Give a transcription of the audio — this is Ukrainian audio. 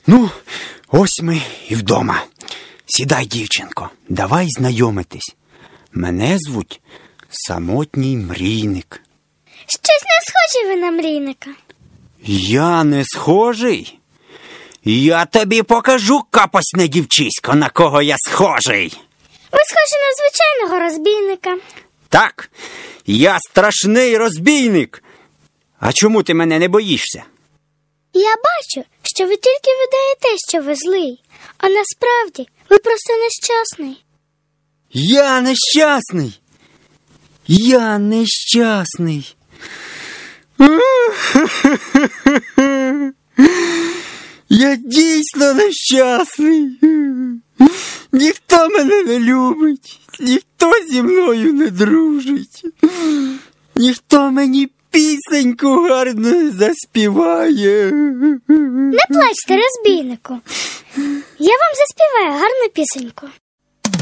Ну, ось ми і вдома. Сідай, дівчинко, давай знайомитись. Мене звуть Самотній мрійник. Щось не схожі ви на мрійника. Я не схожий? Я тобі покажу, капосне дівчисько, на кого я схожий. Ви схожі на звичайного розбійника. Так, я страшний розбійник. А чому ти мене не боїшся? Я бачу, що ви тільки видаєте, що ви злий. А насправді ви просто нещасний. Я нещасний. Я нещасний. Я дійсно нещасний. Ніхто мене не любить, ніхто зі мною не дружить, ніхто мені пісеньку гарно не заспіває. Не плачте, розбійнику. Я вам заспіваю гарну пісеньку.